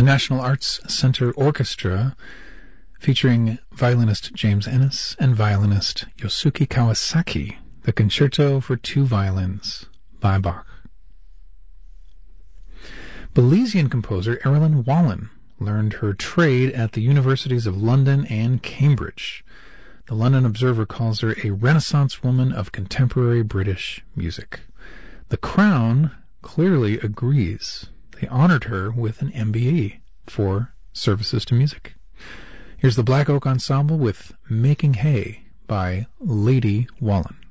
National Arts Center Orchestra, featuring violinist James Ennis and violinist Yosuke Kawasaki, the Concerto for Two Violins by Bach. Belizean composer Erilyn Wallen learned her trade at the universities of London and Cambridge. The London Observer calls her a Renaissance woman of contemporary British music. The Crown clearly agrees. They honored her with an MBE for services to music. Here's the Black Oak Ensemble with Making Hay by Lady Wallen.